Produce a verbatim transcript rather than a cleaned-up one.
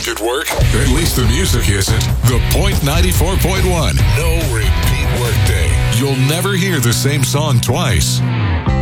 at work? At least the music isn't. The Point ninety-four point one. No repeat workday. You'll never hear the same song twice.